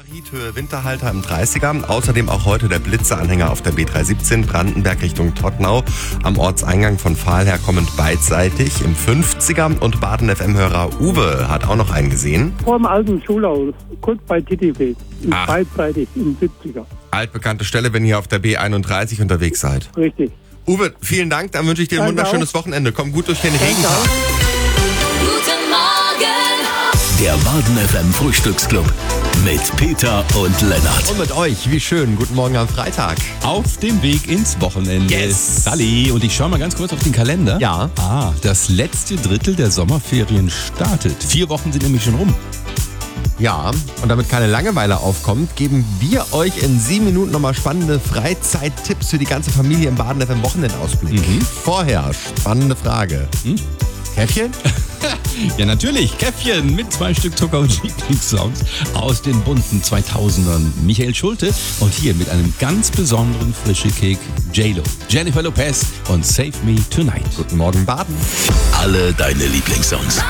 Riedhöhe Winterhalter im 30er. Außerdem auch heute der Blitzeranhänger auf der B317 Brandenberg Richtung Todtnau. Am Ortseingang von Pfahl her kommend beidseitig im 50er. Und Baden-FM-Hörer Uwe hat auch noch einen gesehen. Vor dem alten Schulhaus, kurz bei Titifee, beidseitig im 70er. Altbekannte Stelle, wenn ihr auf der B31 unterwegs seid. Richtig. Uwe, vielen Dank. Dann wünsche ich dir ein wunderschönes Wochenende. Komm gut durch den Regentag. Guten Morgen! Der Baden-FM Frühstücksclub mit Peter und Lennart. Und mit euch, wie schön. Guten Morgen am Freitag. Auf dem Weg ins Wochenende. Yes. Sally, und ich schaue mal ganz kurz auf den Kalender. Ja. Das letzte Drittel der Sommerferien startet. 4 Wochen sind nämlich schon rum. Ja, und damit keine Langeweile aufkommt, geben wir euch in 7 Minuten nochmal spannende Freizeittipps für die ganze Familie im Baden-FM Wochenendausblick. Vorher, spannende Frage. Käffchen? Ja, natürlich. Käffchen mit 2 Stück Zucker und Lieblingssongs aus den bunten 2000ern. Michael Schulte und hier mit einem ganz besonderen Frische-Kick J-Lo, Jennifer Lopez und Save Me Tonight. Guten Morgen, Baden. Alle deine Lieblingssongs.